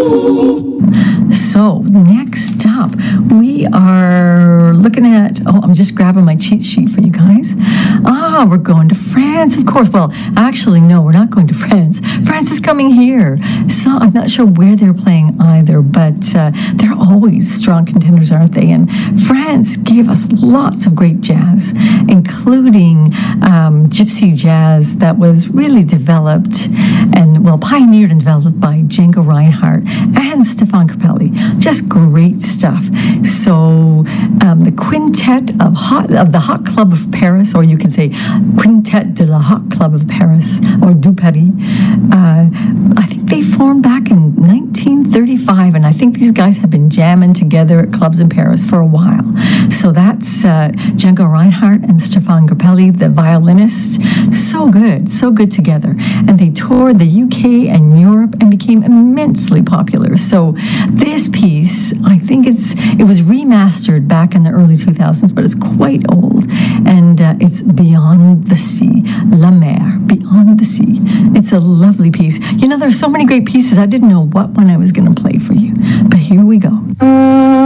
So, next up, we are looking at, I'm just grabbing my cheat sheet for you guys. We're going to France, of course. Well, actually, no, we're not going to France. France is coming here. So, I'm not sure where they're playing either, but they're always strong contenders, aren't they? And France gave us lots of great jazz, including gypsy jazz that was really developed and, pioneered and developed by Django Reinhardt and Stefan Grappelli. Just great stuff. So the Quintet of the Hot Club of Paris, or you can say Quintet de la Hot Club of Paris, or du Paris, I think they formed back in 1935, and I think these guys have been jamming together at clubs in Paris for a while. So that's Django Reinhardt and Stefan Grappelli, the violinist. So good together. And they toured the UK and Europe and became immensely popular. So this piece, I think it was remastered back in the early 2000s, but it's quite old. And it's Beyond the Sea, La Mer, Beyond the Sea. It's a lovely piece. You know, there's so many great pieces. I didn't know what one I was going to play for you, but here we go.